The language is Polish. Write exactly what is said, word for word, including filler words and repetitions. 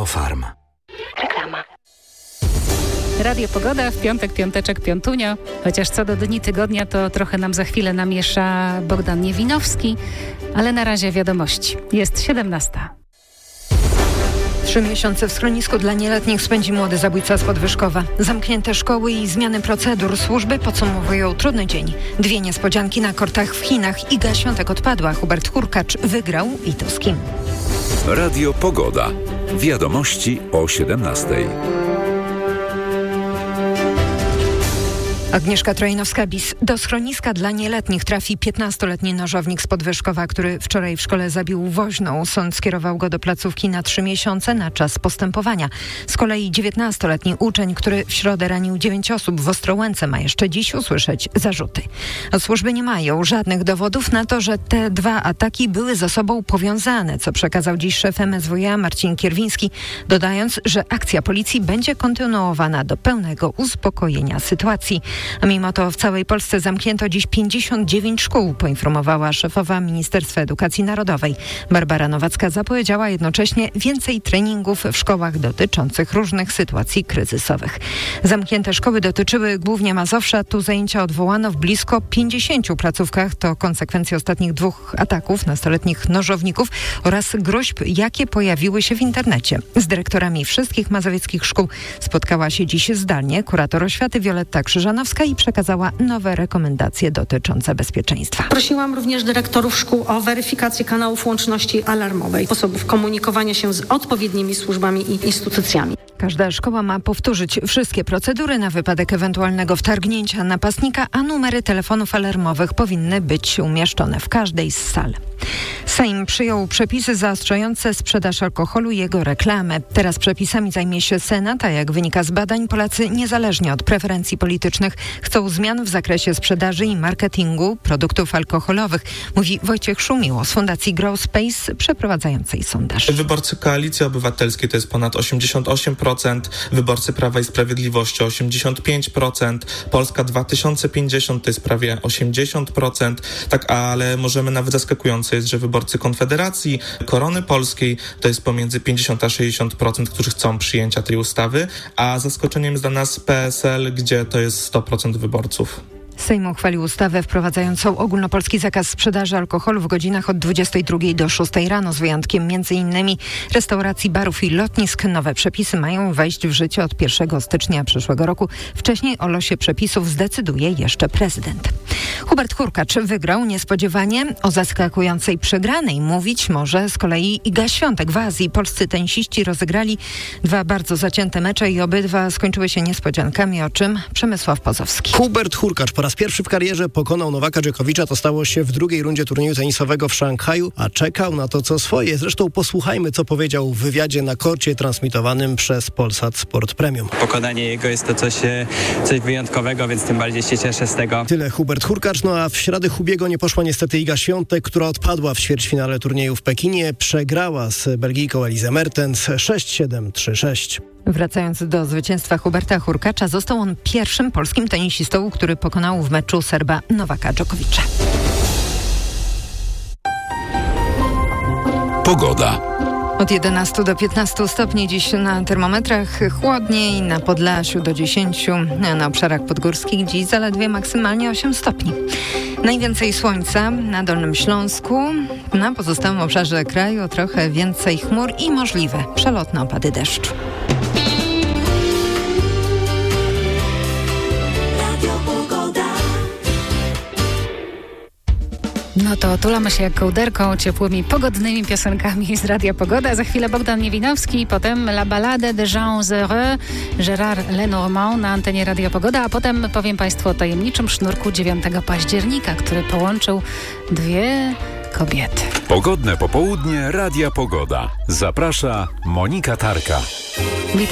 Neofarm. Reklama. Radio Pogoda, w piątek, piąteczek, piątunio. Chociaż co do dni tygodnia, to trochę nam za chwilę namiesza Bogdan Niewinowski, ale na razie wiadomości. Jest siedemnasta. Trzy miesiące w schronisku dla nieletnich spędzi młody zabójca z Podwyżkowa. Zamknięte szkoły i zmiany procedur służby podsumowują trudny dzień. Dwie niespodzianki na kortach w Chinach. Iga Świątek odpadła. Hubert Hurkacz wygrał i to z kim? Radio Pogoda. Wiadomości o siedemnastej. Agnieszka Trojnowska-Bis. Do schroniska dla nieletnich trafi piętnastoletni nożownik z Podwyżkowa, który wczoraj w szkole zabił woźną. Sąd skierował go do placówki na trzy miesiące na czas postępowania. Z kolei dziewiętnastoletni uczeń, który w środę ranił dziewięć osób w Ostrołęce, ma jeszcze dziś usłyszeć zarzuty. Służby nie mają żadnych dowodów na to, że te dwa ataki były ze sobą powiązane, co przekazał dziś szef M S W a Marcin Kierwiński, dodając, że akcja policji będzie kontynuowana do pełnego uspokojenia sytuacji. A mimo to w całej Polsce zamknięto dziś pięćdziesiąt dziewięć szkół, poinformowała szefowa Ministerstwa Edukacji Narodowej. Barbara Nowacka zapowiedziała jednocześnie więcej treningów w szkołach dotyczących różnych sytuacji kryzysowych. Zamknięte szkoły dotyczyły głównie Mazowsza. Tu zajęcia odwołano w blisko pięćdziesięciu placówkach. To konsekwencje ostatnich dwóch ataków nastoletnich nożowników oraz groźb, jakie pojawiły się w internecie. Z dyrektorami wszystkich mazowieckich szkół spotkała się dziś zdalnie kurator oświaty Wioletta Krzyżanowska i przekazała nowe rekomendacje dotyczące bezpieczeństwa. Prosiłam również dyrektorów szkół o weryfikację kanałów łączności alarmowej, sposobów komunikowania się z odpowiednimi służbami i instytucjami. Każda szkoła ma powtórzyć wszystkie procedury na wypadek ewentualnego wtargnięcia napastnika, a numery telefonów alarmowych powinny być umieszczone w każdej z sal. Sejm przyjął przepisy zaostrzające sprzedaż alkoholu i jego reklamę. Teraz przepisami zajmie się Senat, a jak wynika z badań, Polacy niezależnie od preferencji politycznych chcą zmian w zakresie sprzedaży i marketingu produktów alkoholowych, mówi Wojciech Szumiło z Fundacji Grow Space przeprowadzającej sondaż. Wyborcy Koalicji Obywatelskiej to jest ponad osiemdziesiąt osiem procent, wyborcy Prawa i Sprawiedliwości osiemdziesiąt pięć procent, Polska dwa tysiące pięćdziesiąt to jest prawie osiemdziesiąt procent, tak, ale możemy nawet zaskakujące jest, że wyborcy Konfederacji, Korony Polskiej to jest pomiędzy pięćdziesiąt a sześćdziesiąt procent, którzy chcą przyjęcia tej ustawy, a zaskoczeniem jest dla nas P S L, gdzie to jest sto procent wyborców. Sejm uchwalił ustawę wprowadzającą ogólnopolski zakaz sprzedaży alkoholu w godzinach od dwudziestej drugiej do szóstej rano, z wyjątkiem między innymi restauracji, barów i lotnisk. Nowe przepisy mają wejść w życie od pierwszego stycznia przyszłego roku. Wcześniej o losie przepisów zdecyduje jeszcze prezydent. Hubert Hurkacz wygrał niespodziewanie. O zaskakującej przegranej mówić może z kolei Iga Świątek. W Azji polscy tenisiści rozegrali dwa bardzo zacięte mecze i obydwa skończyły się niespodziankami, o czym Przemysław Pozowski. Hubert Hurkacz po raz pierwszy w karierze pokonał Nowaka Dżokowicza. To stało się w drugiej rundzie turnieju tenisowego w Szanghaju, a czekał na to, co swoje. Zresztą posłuchajmy, co powiedział w wywiadzie na korcie transmitowanym przez Polsat Sport Premium. Pokonanie jego jest to coś, coś wyjątkowego, więc tym bardziej się cieszę z tego. Tyle Hubert Hurkacz. No a w środę Hubiego nie poszła niestety Iga Świątek, która odpadła w ćwierćfinale turnieju w Pekinie. Przegrała z Belgijką Elizę Mertens sześć siedem trzy sześć. Wracając do zwycięstwa Huberta Hurkacza, został on pierwszym polskim tenisistą, który pokonał w meczu Serba Nowaka Dżokowicza. Pogoda. Od jedenastu do piętnastu stopni dziś na termometrach, chłodniej na Podlasiu do dziesięciu, a na obszarach podgórskich dziś zaledwie maksymalnie osiem stopni. Najwięcej słońca na Dolnym Śląsku, na pozostałym obszarze kraju trochę więcej chmur i możliwe przelotne opady deszczu. No to tulamy się jak kołderką ciepłymi, pogodnymi piosenkami z Radia Pogoda. Za chwilę Bogdan Niewinowski, potem La Ballade de Jean Heureux, Gérard Lenormand na antenie Radia Pogoda, a potem powiem Państwu o tajemniczym sznurku dziewiątego października, który połączył dwie kobiety. Pogodne popołudnie Radia Pogoda. Zaprasza Monika Tarka. Witam.